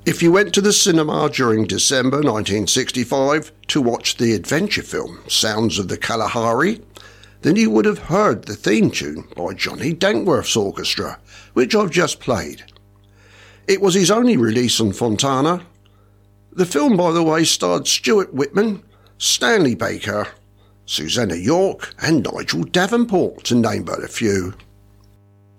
If you went to the cinema during December 1965 to watch the adventure film Sounds of the Kalahari, then you would have heard the theme tune by Johnny Dankworth's orchestra, which I've just played. It was his only release on Fontana. The film, by the way, starred Stuart Whitman, Stanley Baker, Susanna York and Nigel Davenport, to name but a few.